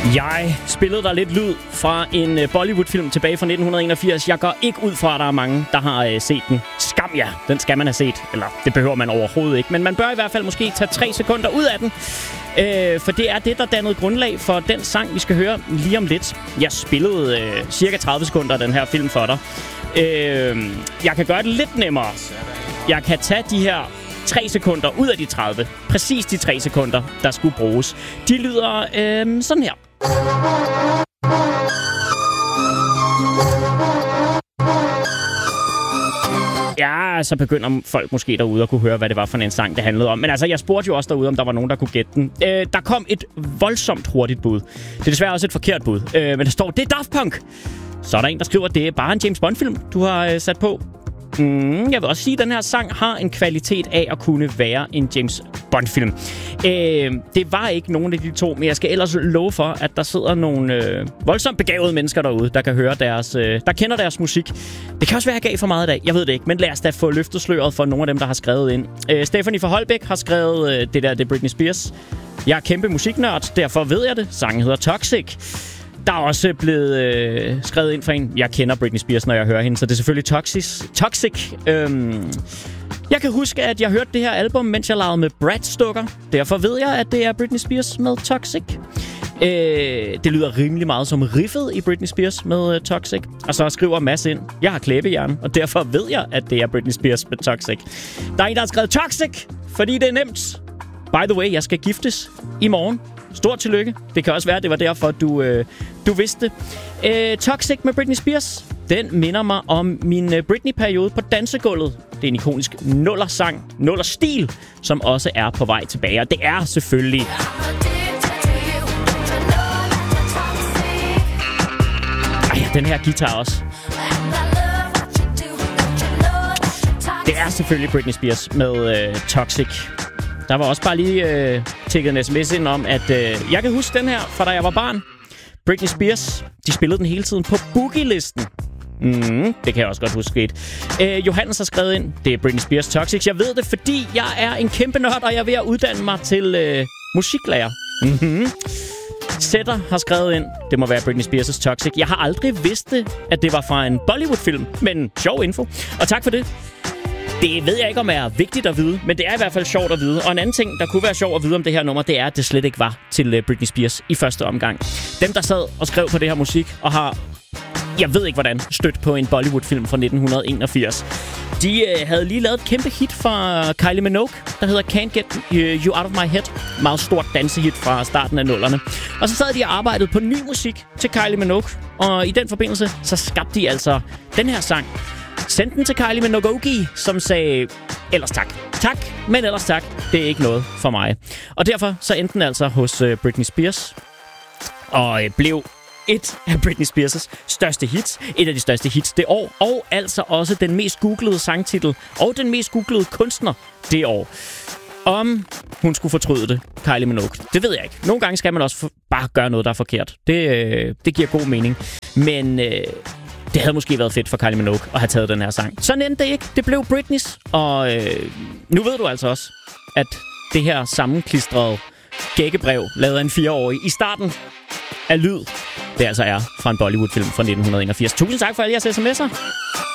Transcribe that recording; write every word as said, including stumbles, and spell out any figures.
Jeg spillede der lidt lyd fra en Bollywood-film tilbage fra nitten enogfirs. Jeg går ikke ud fra, at der er mange, der har øh, set den. Skam ja, den skal man have set. Eller det behøver man overhovedet ikke. Men man bør i hvert fald måske tage tre sekunder ud af den. Øh, for det er det, der dannede grundlag for den sang, vi skal høre lige om lidt. Jeg spillede øh, cirka tredive sekunder af den her film for dig. Øh, jeg kan gøre det lidt nemmere. Jeg kan tage de her tre sekunder ud af de tredive. Præcis de tre sekunder, der skulle bruges. De lyder øh, sådan her. Ja, så begynder folk måske derude at kunne høre, hvad det var for en sang, det handlede om. Men altså, jeg spurgte jo også derude, om der var nogen, der kunne gætte den. Øh, der kom et voldsomt hurtigt bud. Det er desværre også et forkert bud. Øh, men der står, det er Daft Punk. Så er der en, der skriver, at det er bare en James Bond-film, du har øh, sat på. Mm, jeg vil også sige, at den her sang har en kvalitet af at kunne være en James Bond-film. Øh, det var ikke nogen af de to, men jeg skal ellers love for, at der sidder nogle øh, voldsomt begavede mennesker derude, der kan høre deres, øh, der kender deres musik. Det kan også være, at jeg gav for meget i dag. Jeg ved det ikke, men lad os da få løftet sløret for nogle af dem, der har skrevet ind. Øh, Stephanie fra Holbæk har skrevet øh, det der, det er Britney Spears. Jeg er kæmpe musiknørd, derfor ved jeg det. Sangen hedder Toxic. Der er også blevet øh, skrevet ind for en. Jeg kender Britney Spears, når jeg hører hende, så det er selvfølgelig Toxic. Toxic. Øhm, jeg kan huske, at jeg hørte det her album, mens jeg lavede med Brad-stukker. Derfor ved jeg, at det er Britney Spears med Toxic. Øh, det lyder rimelig meget som riffet i Britney Spears med uh, Toxic. Og så skriver Mads ind, jeg har klæbehjerne, og derfor ved jeg, at det er Britney Spears med Toxic. Der er en, der har skrevet Toxic, fordi det er nemt. By the way, jeg skal giftes i morgen. Stort tillykke. Det kan også være, at det var derfor, du, øh, du vidste det. Øh, Toxic med Britney Spears. Den minder mig om min øh, Britney-periode på dansegulvet. Det er en ikonisk nuller-sang, nuller-stil, som også er på vej tilbage. Og det er selvfølgelig... Ej, den her guitar også. Det er selvfølgelig Britney Spears med øh, Toxic. Der var også bare lige øh, tækket en sms ind om, at øh, jeg kan huske den her, fra da jeg var barn. Britney Spears, de spillede den hele tiden på Boogie-listen. Mm, det kan jeg også godt huske. Øh, Johannes har skrevet ind, det er Britney Spears Toxic. Jeg ved det, fordi jeg er en kæmpe nørd, og jeg er ved at uddanne mig til øh, musiklærer. Mm-hmm. Sætter har skrevet ind, det må være Britney Spears' Toxic. Jeg har aldrig vidst det, at det var fra en Bollywood-film, men sjov info. Og tak for det. Det ved jeg ikke, om er vigtigt at vide, men det er i hvert fald sjovt at vide. Og en anden ting, der kunne være sjovt at vide om det her nummer, det er, at det slet ikke var til Britney Spears i første omgang. Dem, der sad og skrev på det her musik, og har, jeg ved ikke hvordan, stødt på en Bollywood-film fra nitten enogfirs. De øh, havde lige lavet et kæmpe hit fra Kylie Minogue, der hedder Can't Get You Out of My Head. Meget stort dansehit fra starten af nullerne. Og så sad de og arbejdede på ny musik til Kylie Minogue. Og i den forbindelse, så skabte de altså den her sang. Send den til Kylie Minogue, som sagde, ellers tak. Tak, men ellers tak. Det er ikke noget for mig. Og derfor så endte den altså hos uh, Britney Spears. Og uh, blev et af Britney Spears' største hits. Et af de største hits det år. Og altså også den mest googlede sangtitel. Og den mest googlede kunstner det år. Om hun skulle fortryde det, Kylie Minogue, det ved jeg ikke. Nogle gange skal man også for- bare gøre noget, der er forkert. Det, øh, det giver god mening. Men... Øh, Det havde måske været fedt for Kylie Minogue at have taget den her sang. Sådan endte det ikke. Det blev Britneys. Og øh, nu ved du altså også, at det her sammenklistrede gækkebrev, lavet af en fireårig i starten af lyd, det altså er fra en Bollywood-film fra nitten enogfirs. Tusind tak for alle jeres sms'er.